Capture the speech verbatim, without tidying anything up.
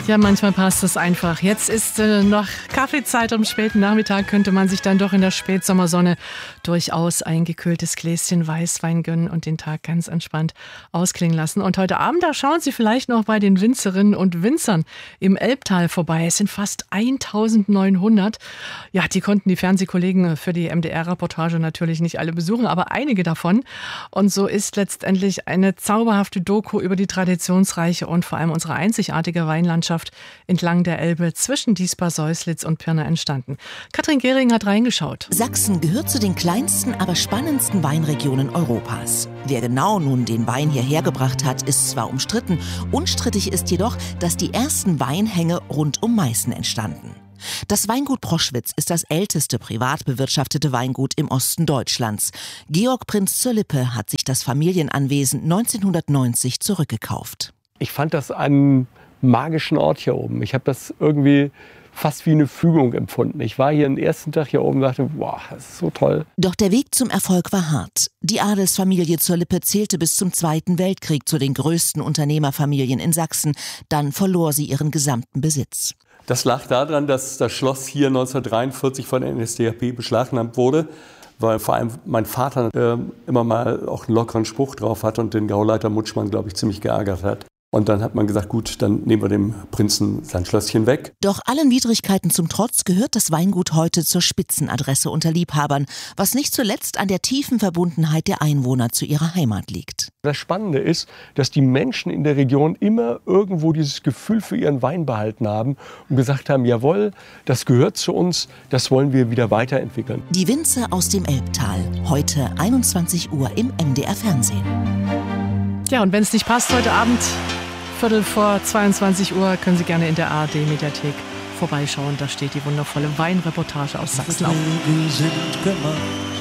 Ja, manchmal passt es einfach. Jetzt ist äh, noch Kaffeezeit am späten Nachmittag, könnte man sich dann doch in der Spätsommersonne durchaus ein gekühltes Gläschen Weißwein gönnen und den Tag ganz entspannt ausklingen lassen. Und heute Abend, da schauen Sie vielleicht noch bei den Winzerinnen und Winzern im Elbtal vorbei. Es sind fast eintausendneunhundert. Ja, die konnten die Fernsehkollegen für die M D R-Reportage natürlich nicht alle besuchen, aber einige davon. Und so ist letztendlich eine zauberhafte Doku über die traditionsreiche und vor allem unsere einzigartige Weinlandschaft entlang der Elbe zwischen Diesbar-Säuslitz und Pirna entstanden. Katrin Gehring hat reingeschaut. Sachsen gehört zu den kleinsten, aber spannendsten Weinregionen Europas. Wer genau nun den Wein hierher gebracht hat, ist zwar umstritten. Unstrittig ist jedoch, dass die ersten Weinhänge rund um Meißen entstanden. Das Weingut Proschwitz ist das älteste privat bewirtschaftete Weingut im Osten Deutschlands. Georg Prinz zur Lippe hat sich das Familienanwesen neunzehnhundertneunzig zurückgekauft. Ich fand das einen magischen Ort hier oben. Ich habe das irgendwie fast wie eine Fügung empfunden. Ich war hier den ersten Tag hier oben und dachte, wow, das ist so toll. Doch der Weg zum Erfolg war hart. Die Adelsfamilie zur Lippe zählte bis zum Zweiten Weltkrieg zu den größten Unternehmerfamilien in Sachsen. Dann verlor sie ihren gesamten Besitz. Das lag daran, dass das Schloss hier neunzehnhundertdreiundvierzig von der N S D A P beschlagnahmt wurde, weil vor allem mein Vater äh, immer mal auch einen lockeren Spruch drauf hat und den Gauleiter Mutschmann, glaube ich, ziemlich geärgert hat. Und dann hat man gesagt, gut, dann nehmen wir dem Prinzen sein Schlösschen weg. Doch allen Widrigkeiten zum Trotz gehört das Weingut heute zur Spitzenadresse unter Liebhabern, was nicht zuletzt an der tiefen Verbundenheit der Einwohner zu ihrer Heimat liegt. Das Spannende ist, dass die Menschen in der Region immer irgendwo dieses Gefühl für ihren Wein behalten haben und gesagt haben, jawohl, das gehört zu uns, das wollen wir wieder weiterentwickeln. Die Winzer aus dem Elbtal, heute einundzwanzig Uhr im M D R Fernsehen. Ja, und wenn es nicht passt, heute Abend Viertel vor zweiundzwanzig Uhr können Sie gerne in der A R D-Mediathek vorbeischauen. Da steht die wundervolle Weinreportage aus Sachsen auf. Sind gemacht